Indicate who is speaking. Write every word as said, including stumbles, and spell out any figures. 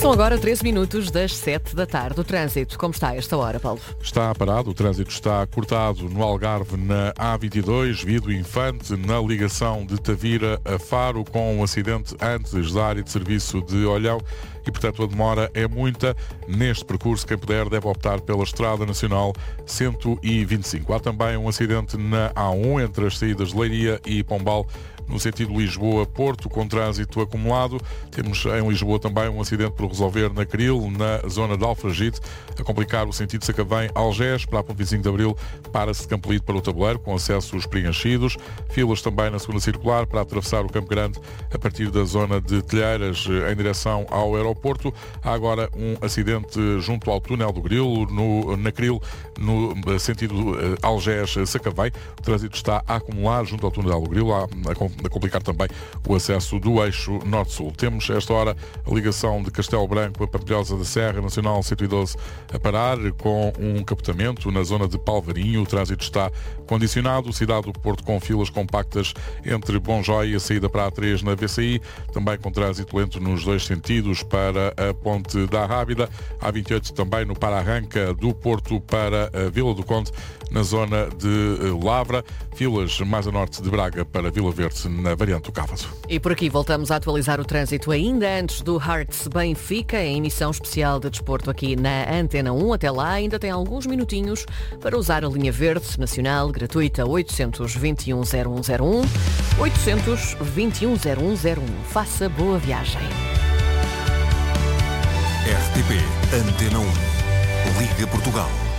Speaker 1: Passam agora treze minutos das sete da tarde. O trânsito, como está a esta hora, Paulo?
Speaker 2: Está parado, o trânsito está cortado no Algarve, na A vinte e dois, Via do Infante, na ligação de Tavira a Faro, com um acidente antes da área de serviço de Olhão e, portanto, a demora é muita. Neste percurso, quem puder deve optar pela Estrada Nacional cento e vinte e cinco. Há também um acidente na A um, entre as saídas de Leiria e Pombal, no sentido Lisboa-Porto, com trânsito acumulado. Temos em Lisboa também um acidente por resolver na Cril, na zona de Alfragide, a complicar o sentido Sacavém-Algés. Para a ponte vinte e cinco de Abril, para-se de Campolide para o Tabuleiro, com acessos preenchidos. Filas também na segunda circular para atravessar o Campo Grande a partir da zona de Telheiras em direção ao aeroporto. Há agora um acidente junto ao túnel do Grilo, no, na Cril, no sentido Algés-Sacavém. O trânsito está a acumular junto ao túnel do Grilo, a, a a complicar também o acesso do eixo norte-sul. Temos, a esta hora, a ligação de Castelo Branco a Partilhosa da Serra, Nacional cento e doze, a parar, com um capotamento na zona de Palvarinho. O trânsito está condicionado. Cidade do Porto com filas compactas entre Bonjói e a saída para a A três na V C I, também com trânsito lento nos dois sentidos para a Ponte da Rábida. A vinte e oito também no para-arranca do Porto para a Vila do Conde, na zona de Lavra. Filas mais a norte de Braga para Vila Verde, na variante do Cávado.
Speaker 1: E por aqui voltamos a atualizar o trânsito ainda antes do Hearts Benfica, em emissão especial de desporto aqui na Antena um. Até lá ainda tem alguns minutinhos para usar a linha verde nacional gratuita oitocentos vinte e um zero um zero um, oitocentos vinte e um zero um zero um. Faça boa viagem.
Speaker 3: R T P Antena um. Liga Portugal.